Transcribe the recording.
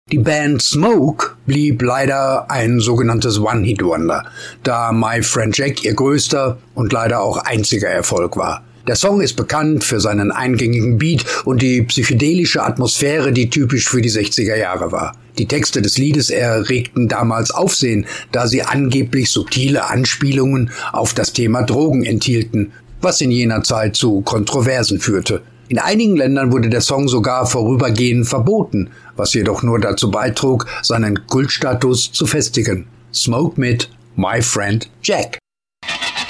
Die Band Smoke blieb leider ein sogenanntes One-Hit-Wonder, da My Friend Jack ihr größter und leider auch einziger Erfolg war. Der Song ist bekannt für seinen eingängigen Beat und die psychedelische Atmosphäre, die typisch für die 60er Jahre war. Die Texte des Liedes erregten damals Aufsehen, da sie angeblich subtile Anspielungen auf das Thema Drogen enthielten, was in jener Zeit zu Kontroversen führte. In einigen Ländern wurde der Song sogar vorübergehend verboten, was jedoch nur dazu beitrug, seinen Kultstatus zu festigen. Smoke mit My Friend Jack.